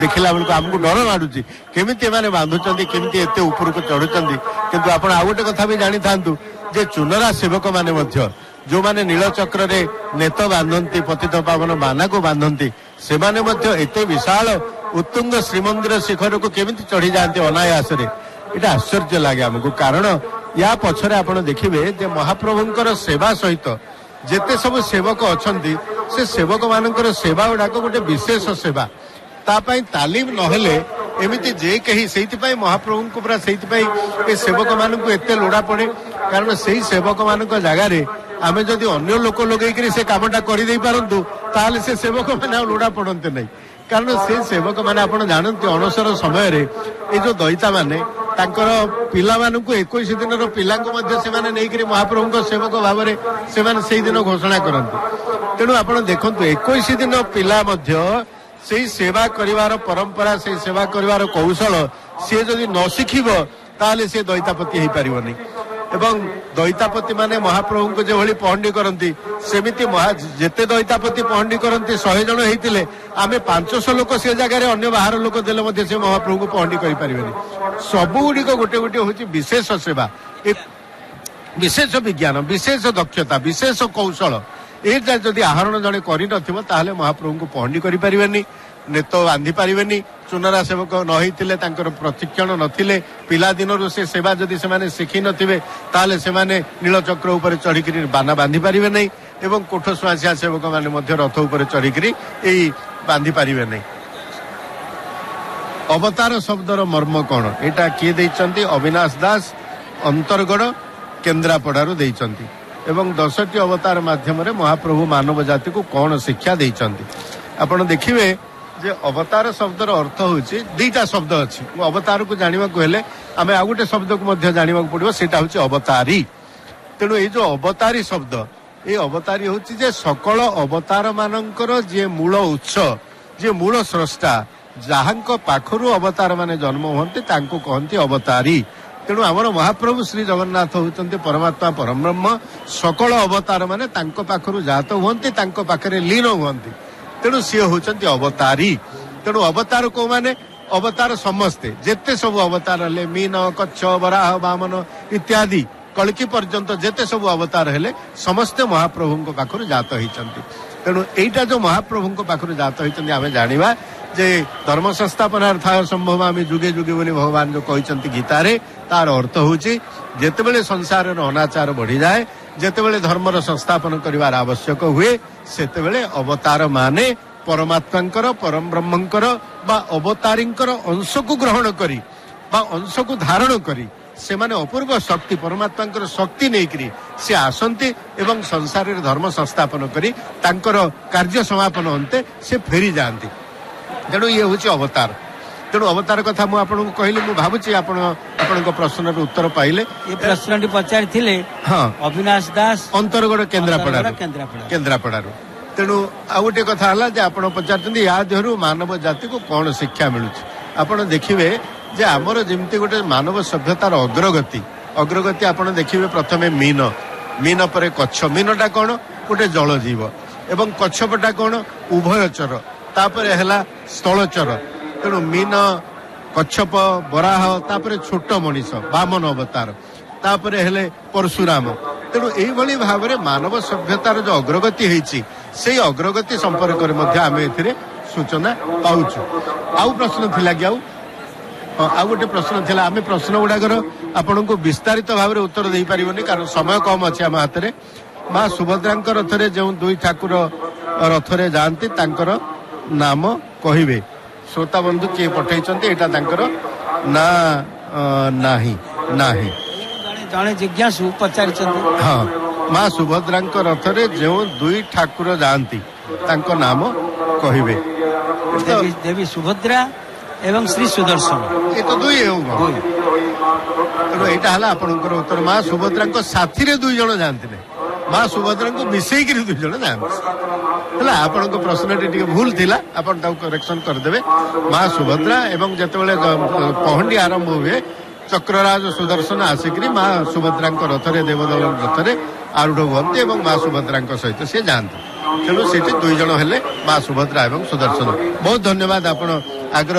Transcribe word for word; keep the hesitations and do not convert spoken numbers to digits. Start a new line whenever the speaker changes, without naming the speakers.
देखला बेलू आमको डर माडुची केमिति एमाने बांधुचंदी केमिति एते ऊपर को चढ़ुचंदी किंतु आपण आ गोटे कथा भी जानी थांतु जे चुनरा सेवक माने मध्य जो माने नीलचक्र रे नेत बांधंती पतित पावन बाना को बांधंती से माने मध्य एते विशाल उत्तुंग श्रीमंदिर शिखर को केमिति चढ़ी जाते अनायास रे एटा आश्चर्य लागे हमको कारण या पछरे आपण देखिबे जे महाप्रभुंकर सेवा सहित जेते सब सेवक अछंती से सेवक मानकर सेवा गुड़ाक गोटे विशेष सेवा तापाई तालीम नहेले एमिति जे कही सेइतिपाई महाप्रभु को पूरा सेइतिपाई ए सेवक मानक एते लोड़ा पड़े कारण सेई सेवक मानक जगह रे आमे जदि अन्य लोक लगेई करी से कामटा करि देई पारंतु ताले से सेवक माने लोड़ा पड़ते नहीं कारण से सेवक माने आपण जानते अनसर समय रे ए जो दैता माने तांकर पिला मानकु इक्कीस दिन रो पिला को मध्य से माने नै करी महाप्रभु को सेवक भाव रे से माने सेई दिन घोषणा करंती तेनु आपण देखंतु इक्कीस दिन पिला मध्य से सेवा करिवार परंपरा से सेवा करिवार कौशल सी जदि न शिखिब ताले से दैतापति हो पारिबनी एवं दैतापति माने महाप्रभु को जो भली पहंडी करंती सेमिति महा जेते दैतापति पहंडी करंती सौ जन हेतिले आमे पाँच सौ लोक से जगह रे अन्य बाहर लोक देले मध्ये से महाप्रभु को पहंडी करि पारिबनी सब गुडी को गोटे गोटे होची विशेष सेवा एक विशेष विज्ञान विशेष दक्षता विशेष कौशल एटा जदि आहरण जड़े करि नथिबो ताहले महाप्रभु को पहंडी करि पारिबेनी नेत बांधी पारिबेनी चुनरा सेवक न होइतिले तांकर प्रतिक्षण नथिले पिला दिनरु से सेवा जदि से माने शिखि नथिबे ताहले से माने नीलचक्र ऊपर चढ़ी करी बाना बांधी पारिबे नै एवं कोठ सुआसिया सेवक माने मध्य रथ ऊपर चढ़ी करी एई बांधी पारिबे नै अवतार शब्दर मर्म कोन एटा किए दैचंती अविनाश दास अंतरगढ़ केन्द्रापड़ारु दैचंती एवं दशटी अवतार माध्यम रे महाप्रभु मानव जाति को कौन शिक्षा देइचंती आपण देखिबे जे अवतार शब्दर अर्थ होची दुईटा शब्द अछि अवतार को जानिबा को हेले आमे आ गुटे शब्द को मध्य जानिबा पड़िबो सेटा होची अवतारी तेनु ए जो अवतारी शब्द ए अवतारी होची जे सकल अवतार मानकर जे मूल उत्स जे मूल स्रष्टा जाहांको पाखरु अवतार माने जन्म होंते तांको कहंती अवतारी तेणु आमर महाप्रभु श्री जगन्नाथ होचंती परमात्मा परब्रह्म सकल अवतार माने तांको पाखरु जात हुंती तांको पाखरे लीन हुंती तेणु सी होचंती अवतारी तेणु अवतार को माने अवतार समस्ते जेते सब अवतार हेले मीन कच्छ वराह वामन इत्यादि कल्कि पर्यंत जेते सब अवतार हेले समस्ते महाप्रभु को पाखरु जात होइचंती तेणु एइटा जो महाप्रभु को पाखरु जात होइचंती आमे जानिबा जे धर्म संस्थापनार्थाय संभव आमे जुगे जुगे बोली भगवान जो कहते गीता रे तार अर्थ होची जेतेबेले संसार अनाचार बढ़ी जाए जेतेबेले धर्मर संस्थापन करिवार आवश्यक हुए सेतेबेले अवतार माने परमात्मांकर परम ब्रह्मंकर बा अवतारींकर अंश को ग्रहण करी बा अंश को धारण करी से माने अपूर्व शक्ति परमात्मांकर शक्ति नहीं करी से आसंती एवं संसार रे धर्म संस्थापन करी तांकर कार्य समापन अंते से फेरी जाती तेणु ये हूँ अवतार तेणु अवतार कथा मुझे आपको कहली मुझे भावुची आपण आपन प्रश्न उत्तर पाइले
ये प्रश्न पचारि
हाँ
अविनाश दास
अंतरगढ़ केन्द्रापड़ा केन्द्रापड़ा तेणु आउ गोटे कथा है जे आप पचार या देहरु मानव जाति को कौन शिक्षा मिलूँ आपड़ देखिए जे आमर जमती गोटे मानव सभ्यतार अग्रगति अग्रगति आप देखिए प्रथमे मीन मीन पर कच्छ मीनटा कौन गोटे जलजीव एवं कच्छपटा कौन उभयचर तापर हैला स्थलचर तेणु मीन कच्छप बराह तापर छोट मनीष वामन अवतार तापर हेले परशुराम तेणु एई भली भाव रे मानव सभ्यतार जो अग्रगति हेची से अग्रगति संपर्क रे मध्य आमे एथिरे सूचना पाउछु आउ प्रश्न थिला कि आउ आउ गोटे प्रश्न थिला आमे प्रश्न गुडाकर आपनको विस्तारित भाव रे उत्तर देई परिबोनी कारण समय कम अछि आम हाथ रे मां सुभद्रांक रथरे जो दुई ठाकुर रथरे जानती तांकर नाम कहिबे श्रोता बंधु किए पठेइचंती एटा तांकर ना नाही नाही
जणे जिज्ञासु पचारिचंती
हां मां सुभद्रांक रथरे जो दुई ठाकुर जानती तांको नाम कहिबे
देवी, देवी सुभद्रा एवं श्री सुदर्शन
ए तो दुई हेउ तो एटा हला आपनकर उत्तर मां सुभद्रांक साथी रे दुई जण जानती मां सुभद्रा को मिसई करी दुई जण जानती आपण प्रश्न टी भूल थिला आपण करेक्शन करदेवे मां सुभद्रा एवं जेतेबेले पहंडी आरंभ हुए चक्रराज सुदर्शन आसिकी मां सुभद्रा रथरे देवदल रथरे आरूढ़ हुए एवं मां सुभद्रा सहित सी जाती तेणु से दुई जन हेले मां सुभद्रा एवं सुदर्शन बहुत धन्यवाद आपण ଆଗ୍ରହ